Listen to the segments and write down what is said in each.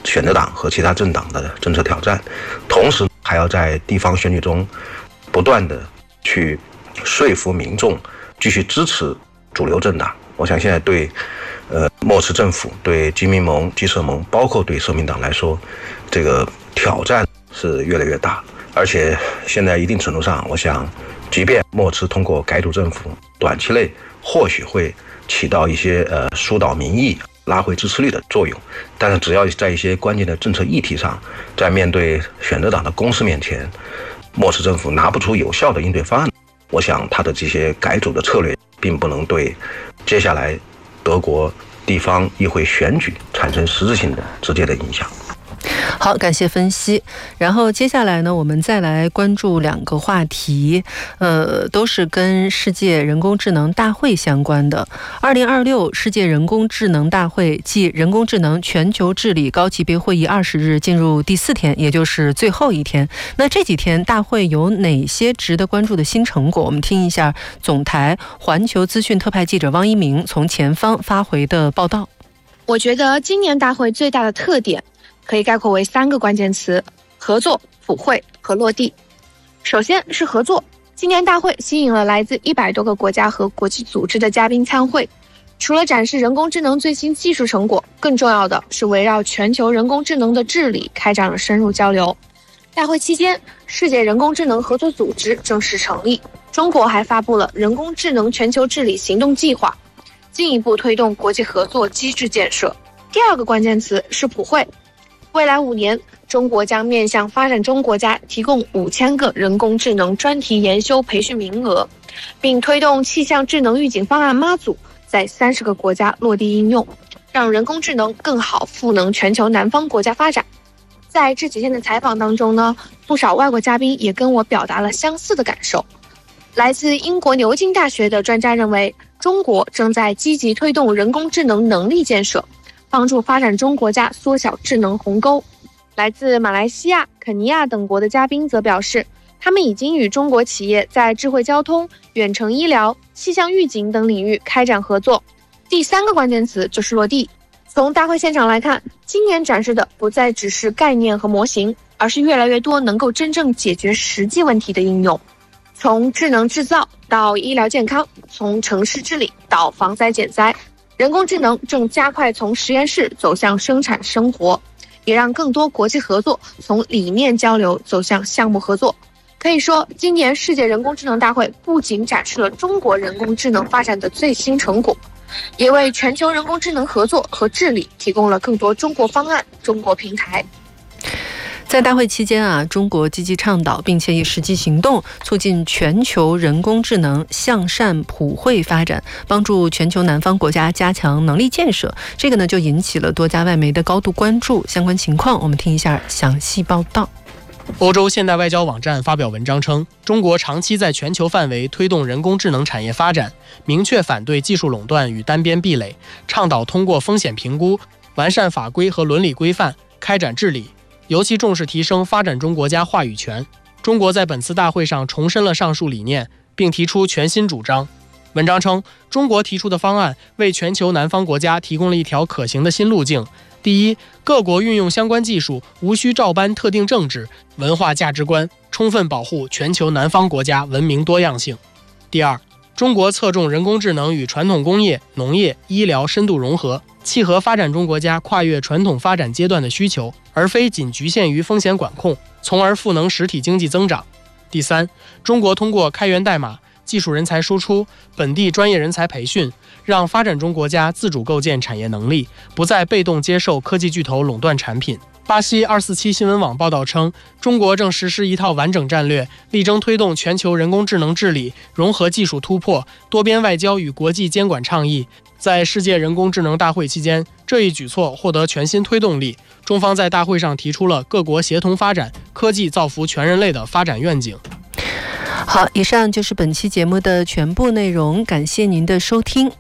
选择党和其他政党的政策挑战，同时还要在地方选举中不断的去说服民众继续支持主流政党。我想现在对莫茨政府、对基民盟、基社盟，包括对社民党来说，这个挑战是越来越大。而且现在一定程度上，我想即便莫茨通过改组政府，短期内或许会起到一些疏导民意、拉回支持率的作用，但是只要在一些关键的政策议题上，在面对选择党的攻势面前，莫茨政府拿不出有效的应对方案，我想他的这些改组的策略并不能对接下来德国地方议会选举产生实质性的直接的影响。 好，感谢分析。然后接下来呢，我们再来关注2个话题，都是跟世界人工智能大会相关的。2026世界人工智能大会暨人工智能全球治理高级别会议20日进入第4天，也就是最后一天。那这几天大会有哪些值得关注的新成果？我们听一下总台环球资讯特派记者汪一鸣从前方发回的报道。 我觉得今年大会最大的特点可以概括为3个关键词：合作、普惠和落地。首先是合作，今年大会吸引了来自100多个国家和国际组织的嘉宾参会。除了展示人工智能最新技术成果，更重要的是围绕全球人工智能的治理开展了深入交流。大会期间，世界人工智能合作组织正式成立，中国还发布了人工智能全球治理行动计划，进一步推动国际合作机制建设。第2个关键词是普惠。未来5年，中国将面向发展中国家提供5000个人工智能专题研修培训名额，并推动气象智能预警方案妈祖在30个国家落地应用，让人工智能更好赋能全球南方国家发展。在这几天的采访当中呢，不少外国嘉宾也跟我表达了相似的感受。来自英国牛津大学的专家认为，中国正在积极推动人工智能能力建设，帮助发展中国家缩小智能鸿沟。来自马来西亚、肯尼亚等国的嘉宾则表示，他们已经与中国企业在智慧交通、远程医疗、气象预警等领域开展合作。第3个关键词就是落地。从大会现场来看，今年展示的不再只是概念和模型，而是越来越多能够真正解决实际问题的应用。从智能制造到医疗健康，从城市治理到防灾减灾，人工智能正加快从实验室走向生产生活，也让更多国际合作从理念交流走向项目合作。可以说，今年世界人工智能大会不仅展示了中国人工智能发展的最新成果，也为全球人工智能合作和治理提供了更多中国方案、中国平台。 在大会期间中国积极倡导并且以实际行动促进全球人工智能向善普惠发展，帮助全球南方国家加强能力建设。这个呢就引起了多家外媒的高度关注。相关情况我们听一下详细报道。 欧洲现代外交网站发表文章称，中国长期在全球范围推动人工智能产业发展，明确反对技术垄断与单边壁垒，倡导通过风险评估、完善法规和伦理规范开展治理，尤其重视提升发展中国家话语权。中国在本次大会上重申了上述理念，并提出全新主张。文章称，中国提出的方案为全球南方国家提供了一条可行的新路径。第一，各国运用相关技术无需照搬特定政治、文化价值观，充分保护全球南方国家文明多样性。第二，中国侧重人工智能与传统工业、农业、医疗深度融合，契合发展中国家跨越传统发展阶段的需求，而非仅局限于风险管控，从而赋能实体经济增长。第三，中国通过开源代码、技术人才输出、本地专业人才培训，让发展中国家自主构建产业能力，不再被动接受科技巨头垄断产品。巴西247新闻网报道称，中国正实施一套完整战略，力争推动全球人工智能治理，融合技术突破、多边外交与国际监管倡议。在世界人工智能大会期间，这一举措获得全新推动力。中方在大会上提出了各国协同发展、科技造福全人类的发展愿景。 好，以上就是本期节目的全部内容，感谢您的收听。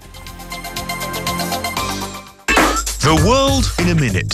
The world in a minute。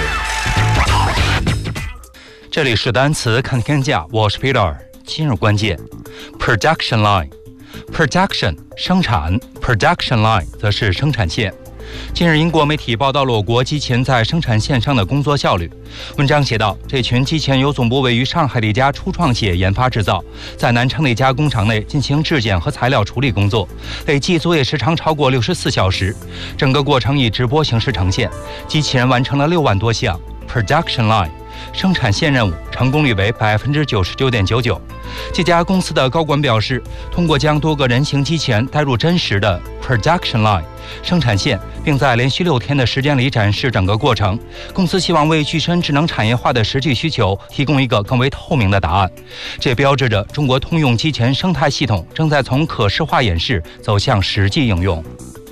这里是单词看天价，我是 Peter。今日关键 ：production line。production 生产 ，production line 则是生产线。 近日，英国媒体报道我国机器人在生产线上的工作效率。文章写道，这群机器人由总部位于上海的一家初创企业研发制造，在南昌的一家工厂内进行质检和材料处理工作，累计作业时长超过64小时。整个过程以直播形式呈现，机器人完成了6万多项 production line 生产线任务，成功率为99.99%。这家公司的高管表示，通过将多个人形机器人带入真实的 production line 生产线，并在连续6天的时间里展示整个过程，公司希望为具身智能产业化的实际需求提供一个更为透明的答案。这标志着中国通用机器人生态系统正在从可视化演示走向实际应用。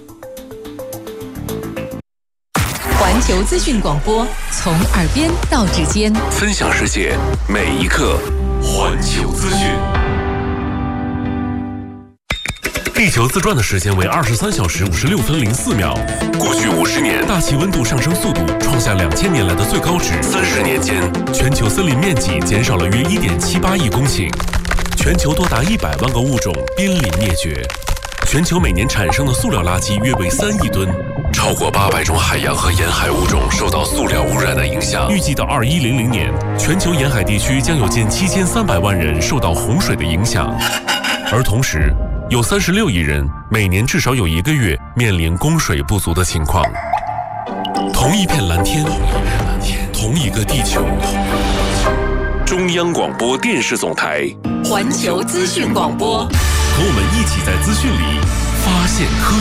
环球资讯广播，从耳边到指尖， 分享世界每一刻。环球资讯。地球自转的时间为23小时56分04秒。过去50年，大气温度上升速度创下2000年来的最高值。30年间，全球森林面积减少了约1.78亿公顷，全球多达100万个物种濒临灭绝。全球每年产生的塑料垃圾约为3亿吨，超过800种海洋和沿海物种受到塑料污染的影响。预计到2100年，全球沿海地区将有近7300万人受到洪水的影响，而同时，有36亿人每年至少有1个月面临供水不足的情况。同一片蓝天，同一个地球。中央广播电视总台， 环球资讯广播， 和我们一起在资讯里发现科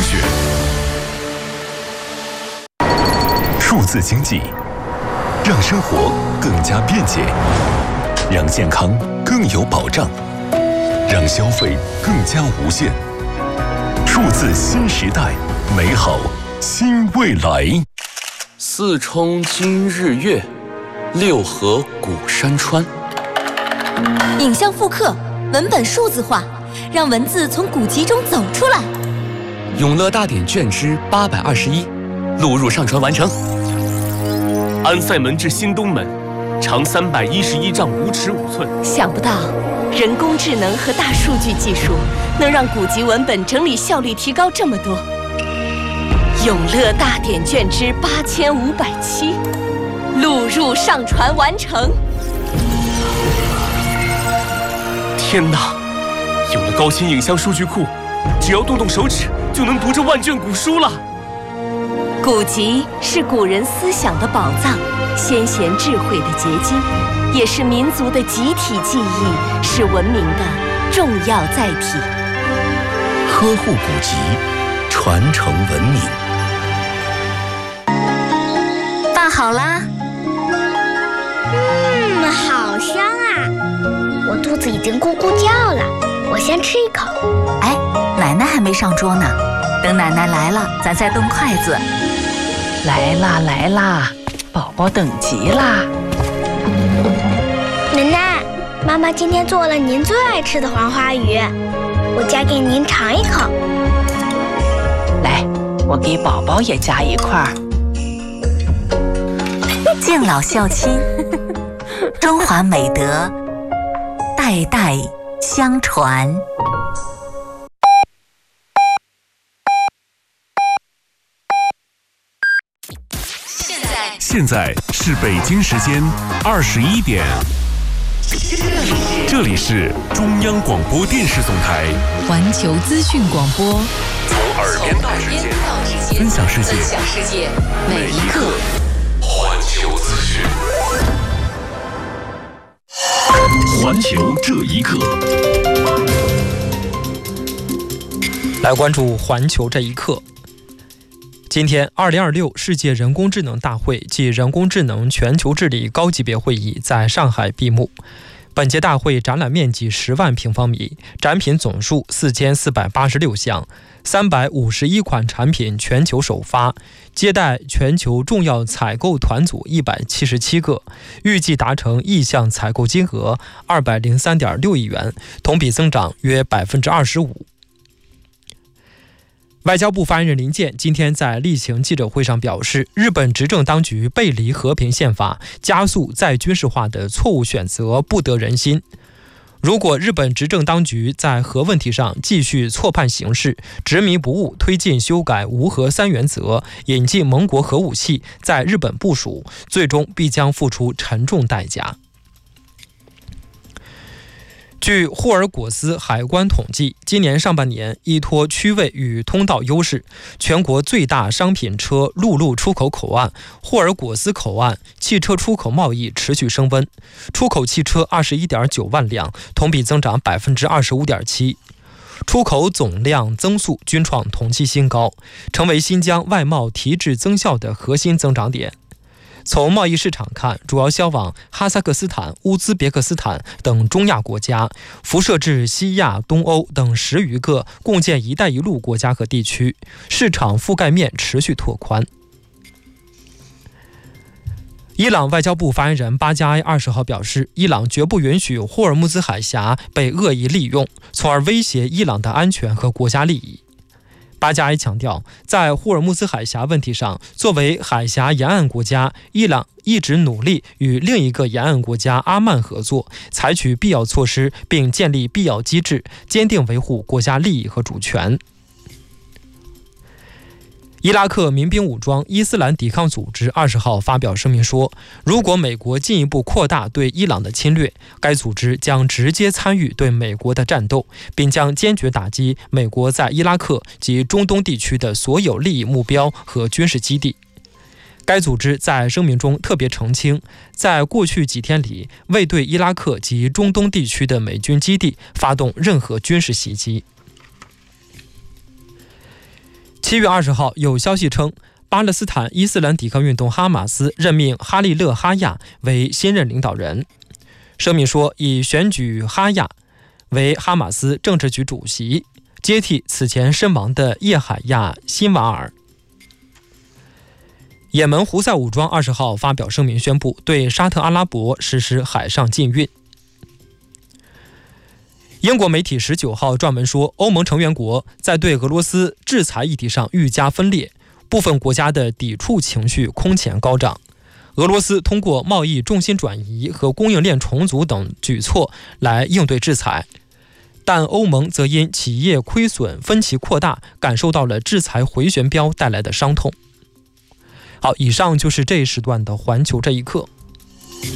学。数字经济，让生活更加便捷，让健康更有保障，让消费更加无限。数字新时代，美好新未来。 四冲今日月，6合古山川。 影像复刻，文本数字化，让文字从古籍中走出来。 永乐大典卷之821，录入上传完成。 安塞门至新东门，长311丈5尺5寸。 想不到，人工智能和大数据技术能让古籍文本整理效率提高这么多。永乐大典卷之8507，录入上传完成。 天哪！有了高清影像数据库，只要动动手指就能读这万卷古书了。 古籍是古人思想的宝藏，先贤智慧的结晶，也是民族的集体记忆，是文明的重要载体。 呵护古籍，传承文明。 饭好啦。 好香啊！我肚子已经咕咕叫了，我先吃一口。 哎，奶奶还没上桌呢，等奶奶来了，咱再动筷子。 来啦来啦，宝宝等急啦！ 奶奶，妈妈今天做了您最爱吃的黄花鱼，我夹给您尝一口。 来，我给宝宝也夹一块。 敬老孝亲，中华美德代代相传。 现在是北京时间21点，这里是中央广播电视总台环球资讯广播， 从耳边到指尖，分享世界每一刻。 环球资讯，环球这一刻。 来关注环球这一刻。今天，2026世界人工智能大会暨人工智能全球治理高级别会议在上海闭幕。本届大会展览面积10万平方米，展品总数4486项，351款产品全球首发，接待全球重要采购团组177个，预计达成意向采购金额203.6亿元，同比增长约25%。外交部发言人林健今天在例行记者会上表示，日本执政当局背离和平宪法，加速再军事化的错误选择不得人心。 如果日本执政当局在核问题上继续错判形势，执迷不悟，推进修改无核三原则，引进盟国核武器在日本部署，最终必将付出沉重代价。据霍尔果斯海关统计，今年上半年依托区位与通道优势，全国最大商品车陆路出口口岸霍尔果斯口岸汽车出口贸易持续升温，出口汽车21.9万辆，同比增长25.7%，出口总量增速均创同期新高，成为新疆外贸提质增效的核心增长点。从贸易市场看，主要销往哈萨克斯坦、乌兹别克斯坦等中亚国家，辐射至西亚、东欧等10余个共建“一带一路”国家和地区，市场覆盖面持续拓宽。伊朗外交部发言人巴加埃20号表示，伊朗绝不允许霍尔木兹海峡被恶意利用，从而威胁伊朗的安全和国家利益。巴加埃强调，在霍尔木兹海峡问题上，作为海峡沿岸国家，伊朗一直努力与另一个沿岸国家阿曼合作，采取必要措施，并建立必要机制，坚定维护国家利益和主权。伊拉克民兵武装伊斯兰抵抗组织20号发表声明说，如果美国进一步扩大对伊朗的侵略，该组织将直接参与对美国的战斗，并将坚决打击美国在伊拉克及中东地区的所有利益目标和军事基地。该组织在声明中特别澄清，在过去几天里未对伊拉克及中东地区的美军基地发动任何军事袭击。7月20号，有消息称，巴勒斯坦伊斯兰抵抗运动哈马斯任命哈利勒·哈亚为新任领导人。声明说，已选举哈亚为哈马斯政治局主席，接替此前身亡的叶海亚·辛瓦尔。也门胡塞武装20号发表声明，宣布对沙特阿拉伯实施海上禁运。英国媒体19号撰文说，欧盟成员国在对俄罗斯制裁议题上愈加分裂，部分国家的抵触情绪空前高涨。俄罗斯通过贸易重心转移和供应链重组等举措来应对制裁，但欧盟则因企业亏损分歧扩大，感受到了制裁回旋镖带来的伤痛。好，以上就是这一时段的环球这一刻。